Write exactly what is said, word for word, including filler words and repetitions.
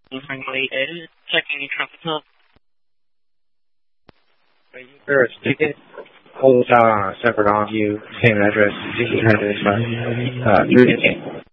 Friendly is checking traffic help. There is ticket. Hold out on a separate on view, same address, sixty hundred uh, through the